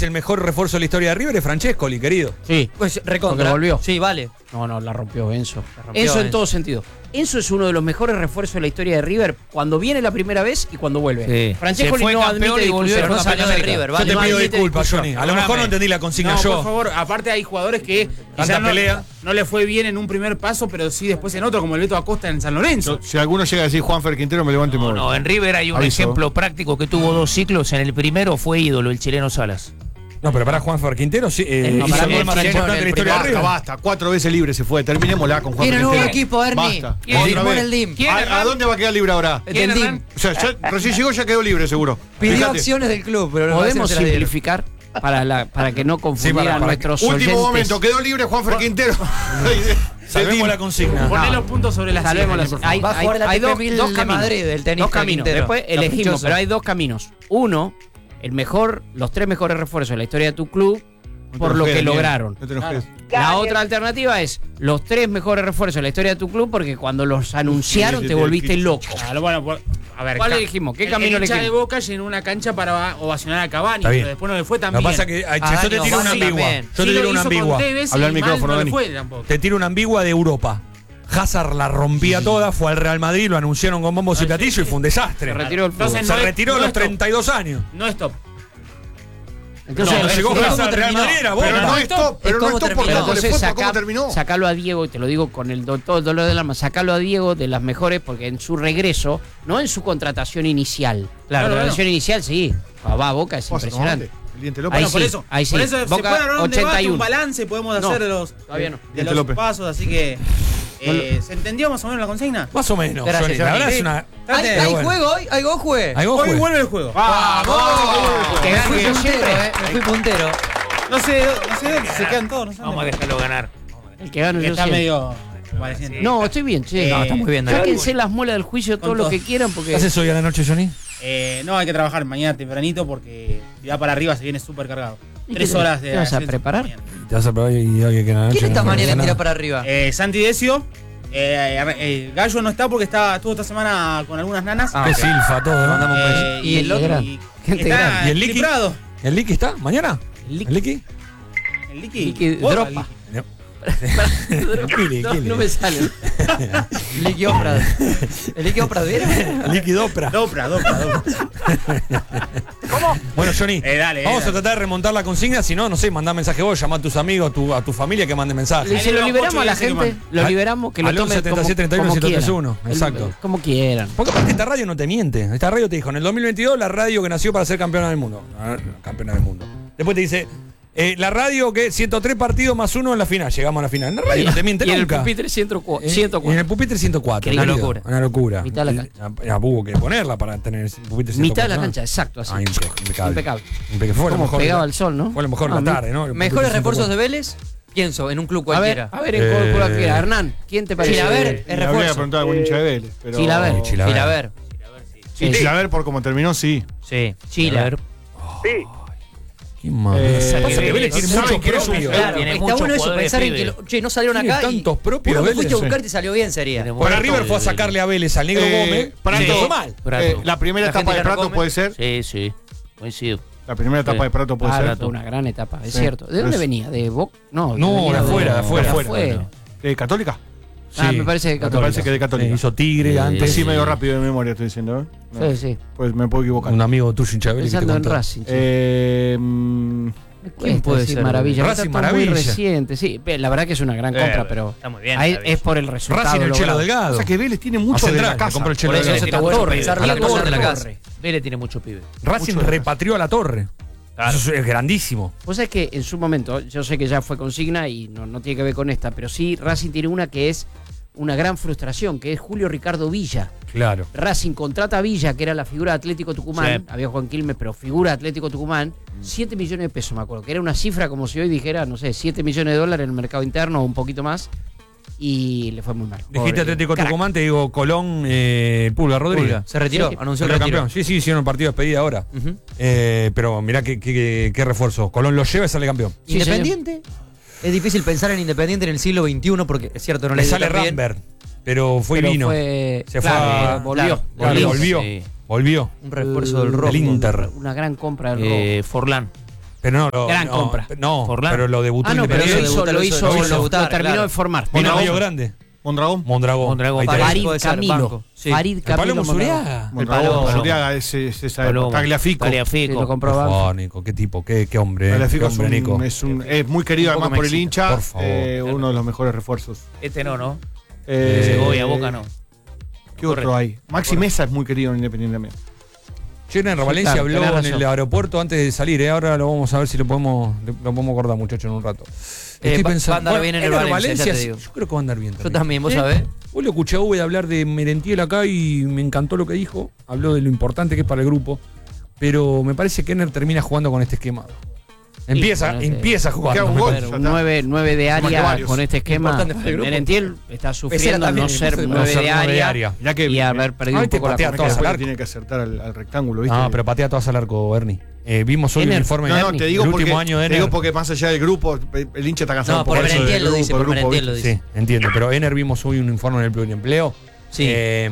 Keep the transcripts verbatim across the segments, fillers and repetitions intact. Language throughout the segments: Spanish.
es el mejor refuerzo de la historia de River es Francescoli, querido. Sí. Pues recontra. Porque volvió. Sí, vale. No, no, la rompió Enzo. La rompió Enzo en Enzo. todo sentido. Enzo es uno de los mejores refuerzos de la historia de River cuando viene la primera vez y cuando vuelve. Sí. Francescoli Se fue no campeón admite y volvió discusión. Pero no salió de América. River, Yo vale. te No pido admite disculpas, discusión. Johnny. A lo mejor no entendí la consigna No, yo. por favor, aparte hay jugadores que quizás no, pelea. no le fue bien en un primer paso, pero sí después en otro, como el Beto Acosta en San Lorenzo. Si alguno llega a decir Juanfer Quintero, me levanto y me No, voy. no, en River hay un Aviso. ejemplo práctico que tuvo dos ciclos. En el primero fue ídolo, el chileno Salas. No, pero para Juan Quintero sí, eh, No, hizo para el mí gol el más chileno importante de en la el historia de Basta, River. basta. Cuatro veces libre se fue. Terminémosla con Juan Tiene Quintero. nuevo equipo, Ernie. Basta. ¿Quién? Otra Firmó en vez. el D I M. ¿Quién? ¿A, a dónde va a quedar libre ahora? En el D I M. Hernán? O sea, ya recién llegó, ya quedó libre, seguro. Pidió Fíjate. acciones del club, pero no Podemos se las dieron. simplificar para, la, para que no confundieran para- para nuestros Último oyentes. momento, quedó libre Juanfer Quintero. Salvemos la consigna. Poné No. los puntos sobre las Salvemos sillas, las- por favor. hay, Va a hay- jugar la hay T P dos, mil dos de caminos. Madrid, del tenista dos caminos. Quintero. Después elegimos, Caprichoso. pero hay dos caminos. Uno, el mejor, los tres mejores refuerzos de la historia de tu club No te por lo enojes, que Daniel. lograron. No te enojes. La otra alternativa es los tres mejores refuerzos de la historia de tu club porque cuando los anunciaron Sí, te sí, volviste sí. loco. Claro, bueno, por- a ver. ¿Cuál ca- elegimos? ¿Qué el- camino el hincha de elegimos? Boca llenó una cancha para ovacionar a Cavani, Está bien. pero después no le fue tan Lo que bien. pasa es que ay, Ah, yo te Dani tiro una Osvaldo ambigua. también. Yo Sí te lo tiro una hizo con ambigua. Tevez Habla y al mal micrófono, no le Dani. fue tampoco. Te tiro una ambigua de Europa. Hazard la rompía toda, fue al Real Madrid, lo anunciaron con bombos y platillos y fue un desastre. Se retiró el fútbol. Entonces, Se no es- retiró a no los es top. treinta y dos años. No es top. Entonces, Cuando es- llegó es Hazard cómo al Real terminó. Madrid era Pero bomba. no es top, pero Es no cómo es top porque terminó. no le entonces fue, ¿cómo saca- terminó? sacalo a Diego, y te lo digo con el do- todo el dolor del alma, sacalo a Diego de las mejores porque en su regreso, no en su contratación inicial. Claro, la claro. contratación inicial sí, va, va a Boca, es Pasa, impresionante. ¿no? El Diente Ahí López. Bueno, por sí, eso, ahí sí. por eso se Boca, puede hablar un debate, ochenta y uno. un balance podemos No, hacer de los, todavía no. de Diente los López. pasos, así que eh, ¿se entendió más o menos la consigna? Más o menos. Gracias, Johnny. La Johnny. verdad es Sí. una. ¿Hay, Trate- hay Pero bueno. juego hoy? ¿Hay gojue? Ahí vos Hoy juez. vuelve el juego. Que Me gane fui yo puntero, siempre. eh. Me fui puntero. No sé, no sé dónde se quedan todos, no sé Vamos a dónde. dejarlo ganar. El que gana Que yo está siempre. medio convaleciente. No, estoy bien, che. Eh, No, está muy bien, Dani. Sáquense las muelas del juicio todo Con lo todo. que quieran ¿Qué porque haces hoy a la noche, Johnny? Eh, no, hay que trabajar mañana tempranito porque si va para arriba se viene súper cargado. ¿Y Tres qué- hoy de te vas a ascenso preparar? mañana. Te vas a probar y hoy que a la noche. ¿Quién esta no mañana pasa tira nada. para arriba? Eh, Santi Decio. Eh, eh, Gallo no está porque está, estuvo esta semana con algunas nanas. Ah, Qué ok. silfa todo. Le ¿no? mandamos un beso. Eh, ¿Y y el el otro? otro. Gente Y, grande. está ¿Y el Liqui? Prado. ¿El Liqui está? ¿Mañana? El Liqui. ¿El Liqui? El Liqui. Liqui Vos, dropa. Liqui. No. Kili, No, Kili. no me sale. Liqui Oprad. ¿El Liqui Oprad viene? Liqui Dopra. Dopra, Dopra, Dopra. Bueno, Johnny, Eh, dale, vamos dale. a tratar de remontar la consigna. Si no, no sé, mandá mensaje vos, llamá a tus amigos, a tu, a tu familia que mande Y mensaje. se lo Ahí liberamos los a la ocho dice que gente, manda. lo Al- liberamos, que lo al tomen once setenta y siete treinta y uno como, ciento treinta y como uno, quieran. exacto. El- Como quieran. Porque aparte esta radio no te miente. Esta radio te dijo, en el dos mil veintidós la radio que nació para ser campeona del mundo. Ah, Campeona del mundo. Después te dice, eh, la radio que ciento tres partidos más uno en la final. Llegamos a la final. La radio no te miente Y en el nunca. pupitre ciento cuatro. Eh, ciento y en cuatro. el pupitre ciento cuatro. Una querido. locura. Una locura. Mitad de la cancha. Ya, ya hubo que ponerla para tener el pupitre ciento cuatro. Mitad de la ¿no? cancha, exacto, así. Ah, impe- impecable. Impecable. Impecable. Fue lo Como mejor. pegaba de al la- sol, ¿no? Fue lo mejor de Ah, la tarde, ¿no? El ¿Mejores pupitre refuerzos de ciento Vélez? Pienso, en un club A ver, cualquiera. a ver, en Eh, cuál cualquiera. Hernán, ¿quién te parece? Chilaver, Y es habría que refuerzo. preguntar a algún hincha de Vélez. Pero... Chilaver. cuatro. Chilaver. Chilaver. Sí, Chilaver por como terminó, sí. Sí. Chilaver. Qué madre. Eh, Pasa que Vélez tiene ¿saben muchos qué es un- propios. Claro, Tiene está muchos bueno eso, jugadores pensar en que pibes. lo- che, no salieron Tiene acá y tantos propios, uno que fuiste a Vélez. buscar y te salió bien sería. Tiene Bueno, Prato, River fue a el- sacarle a Vélez al Negro Eh, Gómez. Prato. y le fue mal. Prato. Eh, la primera La etapa gente de que Prato come. puede ser. Sí, sí. Coincido. La primera etapa Sí. de Prato puede Ah, ser. Prato, una gran etapa, es Sí. cierto. ¿De dónde Es- venía? ¿De Boca? No, No, venía de afuera, de afuera, de afuera. afuera. Eh, ¿Católica? Ah, Sí. me parece que Me Católica. parece que de Católica. Eh, hizo Tigre Eh, antes. Sí, Sí. medio rápido de memoria estoy diciendo, ¿eh? No, Sí, sí. Pues me puedo equivocar. Un amigo tuyo, hincha de Vélez, que te Pensando en contó. Racing. sí. Eh, mm, Me ¿quién cuesta puede decir ser? Maravilla? Racing Está muy Maravilla. reciente, sí. La verdad que es una gran compra, Eh, pero está muy bien, ahí Maravilla. es por el resultado Racing el Chelo logrado. Delgado. o sea que Vélez tiene A mucho de Central, la le casa. compró el Chelo Por eso Delgado. eso tiene está mucho bueno, pibe. pensar A la bien cosas torre, de la la casa. torre. Vélez tiene mucho pibe. Racing repatrió a la torre. Claro. Eso es grandísimo. Vos sabés que en su momento, yo sé que ya fue consigna y no, no tiene que ver con esta, pero sí Racing tiene una que es una gran frustración, que es Julio Ricardo Villa. Claro. Racing contrata a Villa, que era la figura de Atlético Tucumán, Sí. había Juan Quilmes, pero figura de Atlético Tucumán, siete millones de pesos, me acuerdo, que era una cifra como si hoy dijera, no sé, siete millones de dólares en el mercado interno o un poquito más, y le fue muy mal. Dijiste Pobre Atlético crack. Tucumán, te digo Colón, eh, Pulga Rodríguez. Pulga. Se retiró, Sí. anunció el Salió retiro. campeón. Sí, sí, hicieron un partido de despedida ahora. Ujú. Eh, pero mirá qué, qué, qué refuerzo. Colón lo lleva y sale campeón. Sí, Independiente. Es difícil pensar en Independiente en el siglo veintiuno porque es cierto, no le Le dio sale tan bien. Rambert, pero fue y Pero vino. fue- Se claro, fue a- pero volvió. claro, Claro, volvió. volvió. Sí. Volvió. Un refuerzo del rojo. Del Inter. Una gran compra del Eh, Forlán. Pero no, lo, Gran no, compra. No, Forlán. pero lo debutó Ah, no, pero lo Independiente. hizo, debutar, lo lo hizo- hizo, lo lo, hizo debutar, lo terminó claro. de formar. Vino Mondragón. medio grande. Mondragón. Mondragón. Mondragón. Ahí tenés. Farid puede ser, Camilo. banco. Sí. Farid El Palomo Camilo Mondragón. Zuriaga. Mondragón. Palomo. Zuriaga es, es esa Palomo. época. Tagliafico. Sí, Tagliafico. lo compró Por Banco. favor, Nico, qué tipo, qué, qué hombre. eh, Tagliafico qué es, hombre, un- Nico. es, un- es muy querido Un poco además por el me hincha. Por favor. eh, uno de los mejores refuerzos. Este no, ¿no? Eh, Segovia, Boca no. ¿Qué otro hay? Maxi Mesa es muy querido en Independiente también. Jenner Valencia claro, habló tenés en razón. el aeropuerto antes de salir, ¿eh? Ahora lo vamos a ver si lo podemos, lo podemos acordar, muchachos, en un rato. Eh, va- va a andar bien en el Ener Valencia, ya te digo. yo creo que va a andar bien Yo también. también, vos ¿Sí? sabés. Hoy lo escuché a Uwe hablar de Merentiel acá y me encantó lo que dijo. Habló de lo importante que es para el grupo. Pero me parece que Ener termina jugando con este esquema. Empieza, con este- empieza a jugar. Queda un me gol. parece. Un nueve, nueve de Marcó área varios. con este esquema. Importante para el grupo. Merentiel está sufriendo también, no ser no nueve ser de nueve de área, área. Mirá que y haber perdido Ay, un te poco la patea confianza. todas al arco. tiene que acertar al, al rectángulo, ¿viste? No, pero patea todas al arco, Ernie. Eh, vimos hoy Ener. un informe No, de no, Ernie, te digo el porque, último año de te Ener. digo porque más allá del grupo, el hincha está cansado No, un por poco eso Merentiel del lo dice, grupo, por del grupo, Merentiel lo ¿viste? dice. Sí, entiendo. Pero Ener vimos hoy un informe en el pluriempleo. Sí. Eh,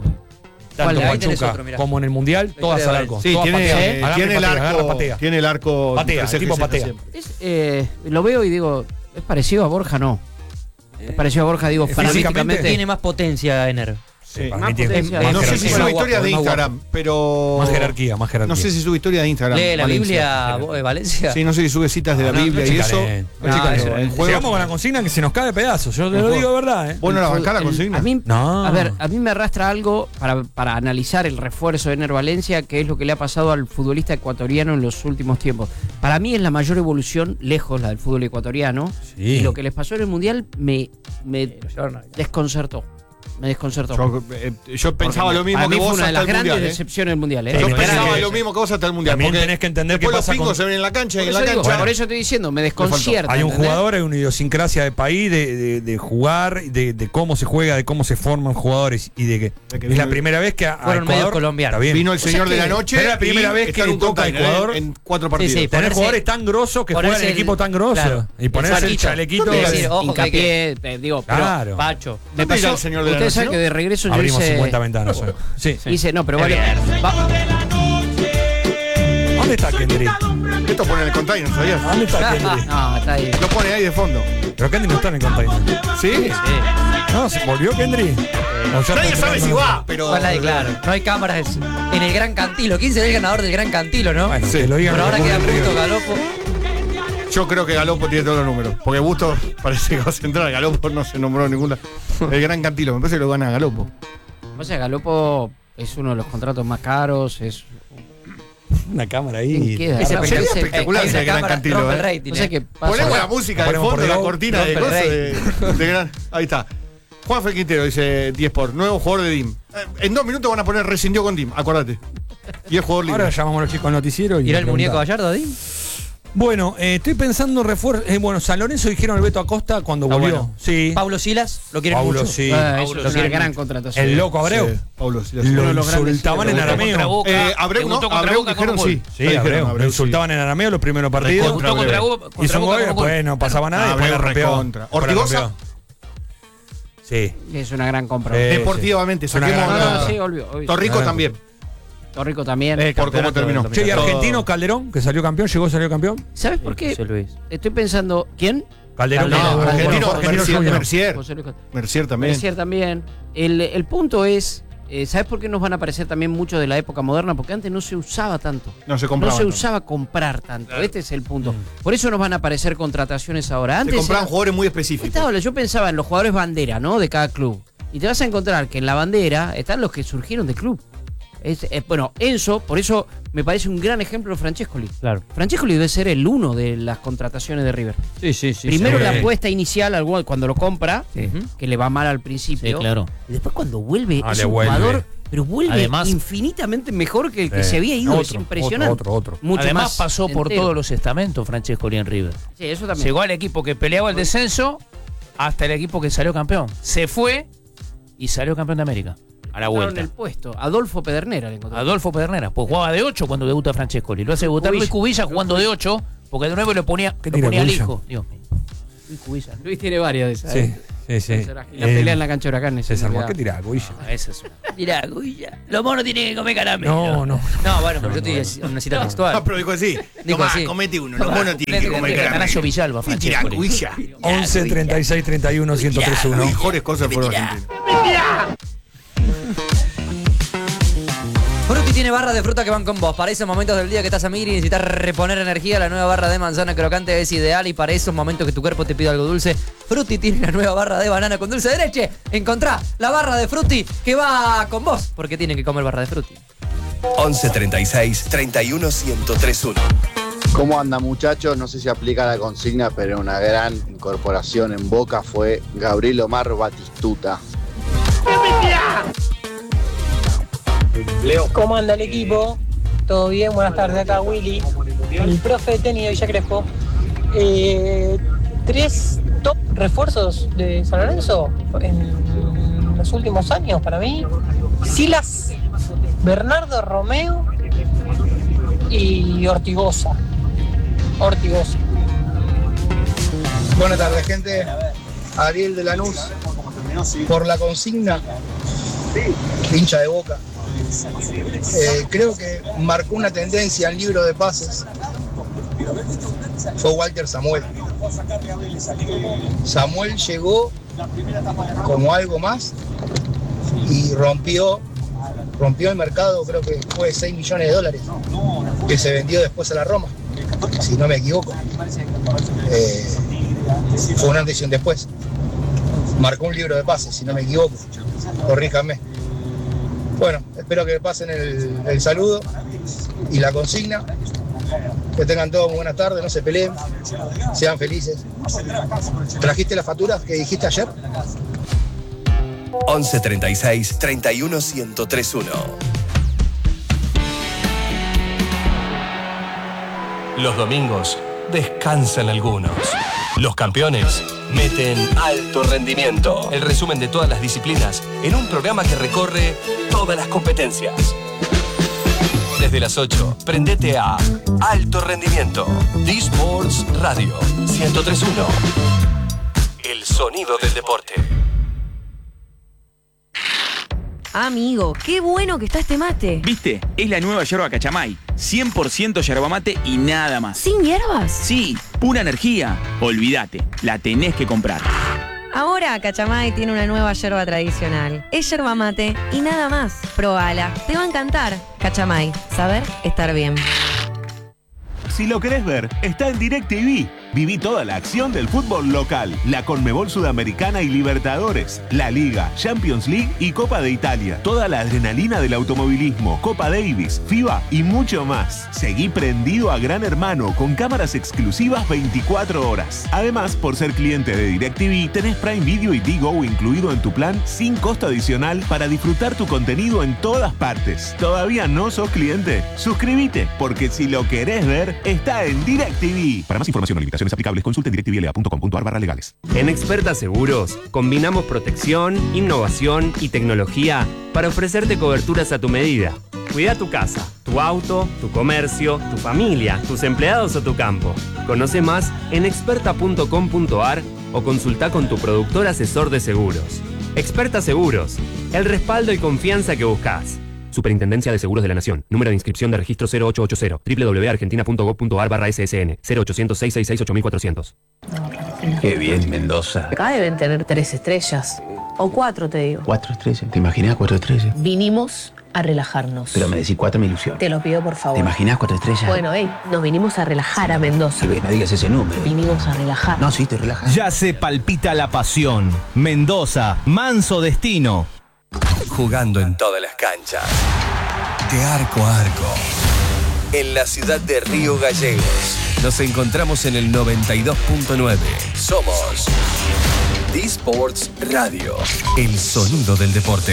¿Cuál? tanto Ahí en tenés Pachuca otro, mirá. como en el Mundial, todas historia al de arco. Sí, todas tiene, patean. eh, Agarra y tiene el patea, agarra, arco, patea. tiene el arco Patea, reflejo tipo que se patea. siempre. Es, eh, lo veo y digo, ¿es parecido a Borja? No. Es parecido a Borja, digo, Físicamente físicamente. Tiene más potencia Ener. Sí. Para Más mí tiene potencia. más No sé si jerarquía. sube más historias guapo, de más Instagram, pero. Más jerarquía, más jerarquía. No sé si sube historias de Instagram. Lee la Valencia. Biblia vos de Valencia. Sí, no sé si sube citas de la No, Biblia no, y eso. chicalén. No, No, chicalén, eso, en juego- Llegamos con la consigna que se nos cae de pedazos. Yo te lo digo de verdad, ¿eh? ¿Vos no la bancás la El- consigna? A mí, No. a ver, a mí me arrastra algo para, para analizar el refuerzo de Ener Valencia, que es lo que le ha pasado al futbolista ecuatoriano en los últimos tiempos. Para mí es la mayor evolución, lejos la del fútbol ecuatoriano. Sí. Y lo que les pasó en el Mundial me, me desconcertó. Me desconcertó. Yo, eh, yo pensaba Porque lo mismo para mí que fue vos una de hasta las el grandes mundial. ¿eh? decepciones del Mundial. ¿eh? Yo Sí, pero pensaba que- lo mismo que vos hasta el mundial. También porque tenés que entender qué después pasa los pingos con- se ven en la cancha y Por en eso, la digo, cancha. por eso estoy diciendo, me desconcierta. Hay un ¿entendés? jugador, hay una idiosincrasia de país, de, de, de jugar, de, de cómo se juega, de cómo se forman jugadores y de que, De que es la vino- primera vez que a, a Fueron Ecuador, medios colombianos. está bien. Vino el sea señor de que- la noche. era la primera y vez está que en un toca container, Ecuador. ¿eh? En cuatro partidos. sí, Tener ponerse- jugadores tan grosos que juegan ponerse en el- equipo tan grosso claro, y ponerse el saquito. chalequito. Y de- decir, ojo, que hay Hincapié, te digo, pero Claro. Pacho. me ¿Dónde irá pasó, el señor de la ustedes saben noche, que de regreso yo Abrimos hice, cincuenta ventanas hoy. Sí. hice, no, pero vale, va- ¿Dónde está Kendry? Esto pone en el container, ¿sabías? ¿Dónde está Kendry? no, está ahí. Lo pone ahí de fondo. Pero Kendry no está en el container. ¿Sí? No, ¿se volvió Kendry? O ya Nadie está sabe si esperando. va, pero. Ojalá y claro. No hay cámaras en el Gran Cantilo. ¿Quién será el ganador del Gran Cantilo, no? Bueno, Sí. que lo digan Pero ahora los queda jugadores de Busto, River. Galopo. Yo creo que Galopo tiene todos los números. Porque Busto parece que va a centrar. Galopo no se nombró ninguna. El gran Cantilo, me parece que lo gana Galopo. O sea, Galopo es uno de los contratos más caros, es Una cámara ¿quién ahí. queda? Ese Ahora, sería no sé- espectacular. Hay ese una Gran cámara, Cantilo, rompe el ¿eh? rating, no sé eh. qué pasa. Ponemos la música de Ponemos fondo, por la Dios, cortina de rompe el cosas de, de gran. Ahí está. Juan Fel Quintero dice diez por nuevo jugador de D I M. Eh, En dos minutos van a poner rescindió con D I M, acuérdate. Y es jugador libre. Ahora llamamos a los chicos al noticiero y ¿Irá el le muñeco preguntamos. Gallardo ahí? Bueno, eh, estoy pensando en refuerzo. Eh, bueno, San Lorenzo dijeron al Beto Acosta cuando Está volvió. bueno. Sí. Pablo Silas, lo quieren Pablo, mucho. sí. Ah, eso Paulo, es una sí. gran contratación. El loco Abreu. Sí, Pablo, sí, Lo sí. Uno de los grandes insultaban en ídolos. Debutó contra arameo. Boca, Eh, Abreu, debutó no, contra Abreu Boca dijeron con un sí. gol. Sí, Lo dijeron, Abreu. Lo sí. insultaban en arameo los primeros partidos. Recontra Debutó contra, Abreu. Boca- contra Hizo un Boca gol y con un gol. después no pasaba nada. y después Abreu la rompió. recontra. Después la Ortigosa. rompió. Sí. Es una gran compra. Sí. Deportivamente, Es una saquemos gran No, no, la- compra. sí, obvio, obvio. Torrico Ah, también. Torrico también. Eh, Por cómo campeonato terminó. del Che, y domingo. argentino Calderón, que salió campeón, llegó, salió campeón. ¿Sabes por qué? José Luis. Estoy pensando, ¿quién? Calderón. No, que- argentino, bueno, Mercier, Junior. Mercier. José Luis. Mercier también. Mercier también. El, el punto es, eh, ¿sabes por qué nos van a aparecer también muchos de la época moderna? Porque antes no se usaba tanto. No se No compraban. se tanto. usaba comprar tanto. Este es el punto. Por eso nos van a aparecer contrataciones ahora. Se Antes compraban era- jugadores muy específicos. Estaba- yo pensaba en los jugadores bandera, ¿no? De cada club. Y te vas a encontrar que en la bandera están los que surgieron del club. Es, es- bueno, Enzo, por eso me parece un gran ejemplo Francescoli. Claro. Francescoli debe ser el uno de las contrataciones de River. Sí, sí, sí. Primero sí. la apuesta inicial al gol cuando lo compra, Sí. que le va mal al principio. Sí, claro. Y después cuando vuelve, Ah, es le un vuelve. jugador, pero vuelve Además- infinitamente mejor que el que Sí. se había ido. Otro, es impresionante. Otro, otro, otro. Mucho Además más pasó por entero. todos los estamentos Francesco en River. Sí, eso también. Llegó al equipo que peleaba el descenso hasta el equipo que salió campeón. Se fue y salió campeón de América. A la Encontraron vuelta. el puesto. Adolfo Pedernera le encontró. Adolfo Pedernera. Pues jugaba de ocho cuando debuta Francescoli. Lo hace debutar Cubilla. Luis Cubilla jugando de ocho porque de nuevo le ponía, ¿Qué lo tira ponía al Cubilla? hijo. Dios mío. Luis Cubilla. Luis tiene varias de esas. Sí. ¿eh? Sí, sí. La pelea en la cancha de Huracanes. César, ¿por qué tirás, Guilla? Ah, esa es una. Mirá, Guilla. Los monos tienen que comer caramelo. No, no. No, bueno, pero yo te digo una cita textual. Ah, pero dijo así. Dijo Tomá, así. comete uno. Los monos tienen que comer caramelo. Canayo Villalba, Y tirá, Francesco. Guilla. once, treinta y seis, treinta y uno, uno cero tres Las uno. mejores cosas fueron argentinas. Frutti tiene barras de fruta que van con vos. Para esos momentos del día que estás a mil y necesitas reponer energía, la nueva barra de manzana crocante es ideal. Y para esos momentos que tu cuerpo te pide algo dulce, Frutti tiene la nueva barra de banana con dulce de leche. Encontrá la barra de Frutti que va con vos, porque tienen que comer barra de Frutti. once treinta y seis, treinta y uno, ciento tres uno. ¿Cómo anda, muchachos? No sé si aplica la consigna, pero una gran incorporación en Boca fue Gabriel Omar Batistuta. Leo. ¿Cómo anda el equipo? ¿Todo bien? Buenas tardes, acá Willy. El profe de tenis de Villa Crespo. Eh, tres top refuerzos de San Lorenzo en los últimos años para mí. Silas, Bernardo Romeo y Ortigoza. Ortigoza. Buenas tardes, gente. Ariel de Lanús. Por la consigna, hincha de Boca. Eh, creo que marcó una tendencia en libro de pases. Fue Walter Samuel. Samuel llegó como algo más y rompió, rompió el mercado, creo que fue seis millones de dólares, que se vendió después a la Roma, si no me equivoco. Eh, fue un antes y un después. Marcó un libro de pases, si no me equivoco. Corríjame. Bueno, espero que pasen el, el saludo y la consigna. Que tengan todos muy buenas tardes, no se peleen, sean felices. ¿Trajiste las facturas que dijiste ayer? once treinta y seis, treinta y uno, ciento tres uno. Los domingos descansan algunos. Los campeones meten alto rendimiento. El resumen de todas las disciplinas en un programa que recorre todas las competencias. Desde las ocho, prendete a Alto Rendimiento. D-Sports Radio ciento tres punto uno. El sonido del deporte. Amigo, qué bueno que está este mate. ¿Viste? Es la nueva yerba Cachamay. cien por ciento yerba mate y nada más. ¿Sin hierbas? Sí, pura energía. Olvídate, la tenés que comprar. Ahora Cachamay tiene una nueva yerba tradicional. Es yerba mate y nada más. Probala, te va a encantar. Cachamay, saber estar bien. Si lo querés ver, está en DirecTV. Viví toda la acción del fútbol local, la Conmebol Sudamericana y Libertadores, la Liga, Champions League y Copa de Italia. Toda la adrenalina del automovilismo, Copa Davis, FIBA y mucho más. Seguí prendido a Gran Hermano con cámaras exclusivas veinticuatro horas. Además, por ser cliente de DirecTV, tenés Prime Video y Digo incluido en tu plan sin costo adicional para disfrutar tu contenido en todas partes. ¿Todavía no sos cliente? Suscríbete, porque si lo querés ver, está en DirecTV. Para más información o limitaciones aplicables, consulte directvla punto com punto a r barra legales. En Experta Seguros, combinamos protección, innovación y tecnología para ofrecerte coberturas a tu medida. Cuida tu casa, tu auto, tu comercio, tu familia, tus empleados o tu campo. Conoce más en experta punto com punto a r o consulta con tu productor asesor de seguros. Experta Seguros, el respaldo y confianza que buscas. Superintendencia de Seguros de la Nación. Número de inscripción de registro cero ocho ocho cero. doble u doble u doble u punto argentina punto gob punto a r barra S S N. cero ochocientos, seiscientos sesenta y seis, ocho mil cuatrocientos. Qué bien, Mendoza. Acá deben tener tres estrellas. O cuatro, te digo. Cuatro estrellas. ¿Te imaginas cuatro estrellas? Vinimos a relajarnos. Pero me decís cuatro, me ilusión. Te lo pido, por favor. ¿Te imaginas cuatro estrellas? Bueno, hey, nos vinimos a relajar a Mendoza. Que no digas ese número. Vinimos a relajar. No, sí, te relajas. Ya se palpita la pasión. Mendoza, manso destino. Jugando en todas las canchas. De arco a arco. En la ciudad de Río Gallegos. Nos encontramos en el noventa y dos punto nueve. Somos D-Sports Radio. El sonido del deporte.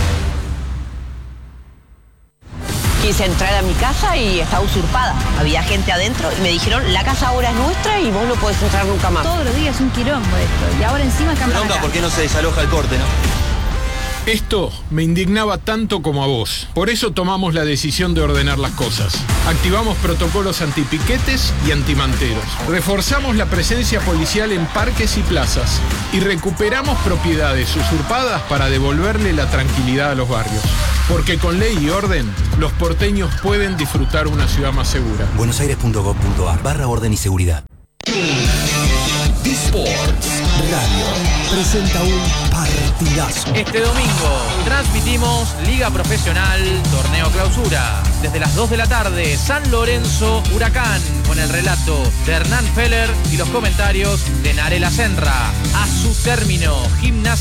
Quise entrar a mi casa y estaba usurpada. Había gente adentro y me dijeron, la casa ahora es nuestra y vos no podés entrar nunca más. Todos los días es un quilombo esto. Y ahora encima cambian. ¿Por qué no se desaloja el corte, no? Esto me indignaba tanto como a vos. Por eso tomamos la decisión de ordenar las cosas. Activamos protocolos antipiquetes y antimanteros. Reforzamos la presencia policial en parques y plazas. Y recuperamos propiedades usurpadas para devolverle la tranquilidad a los barrios. Porque con ley y orden, los porteños pueden disfrutar una ciudad más segura. buenosaires.gov.ar barra orden y seguridad. Sports Radio presenta un partidazo. Este domingo transmitimos Liga Profesional, Torneo Clausura. Desde las dos de la tarde, San Lorenzo Huracán, con el relato de Hernán Feller y los comentarios de Narela Senra. A su término, Gimnasia